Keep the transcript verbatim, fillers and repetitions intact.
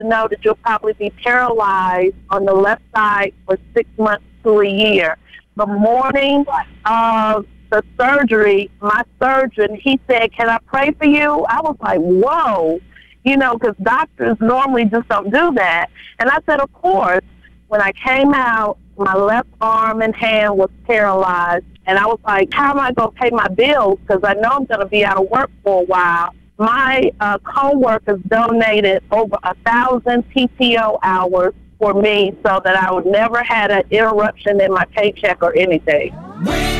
to know that you'll probably be paralyzed on the left side for six months to a year. The morning of the surgery, my surgeon, he said, can I pray for you? I was like, whoa, you know, because doctors normally just don't do that. And I said, of course. When I came out, my left arm and hand was paralyzed. And I was like, how am I going to pay my bills? Because I know I'm going to be out of work for a while. My uh, co-workers donated over a thousand P T O hours for me so that I would never had an interruption in my paycheck or anything.